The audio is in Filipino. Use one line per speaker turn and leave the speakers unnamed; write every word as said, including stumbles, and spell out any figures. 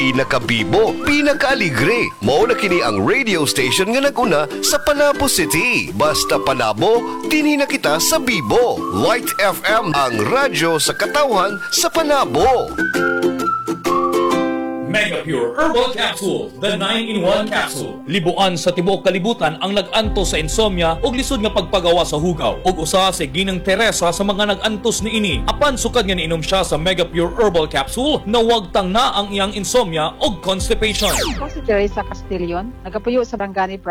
pinakabibo, pinakaaligre. Mao na kini ang radio station nga naguna sa Panabo City. Basta Panabo, dinhi na kita sa Bibo. Light F M, ang radyo sa katawhan sa Panabo.
Mega Pure Herbal Capsule, the nine in one capsule. Libuan sa tibuok kalibutan ang nag-antos sa insomnia ug lisod nga pagpagawa sa hugaw. Ug usa si Ginang Teresa sa mga nag-antos niini. Apan sukad nga niinom siya sa Mega Pure Herbal Capsule na wag tang na ang iyang insomnia ug constipation.
Ako si Teresa Castillon, nagapuyo sa Barangay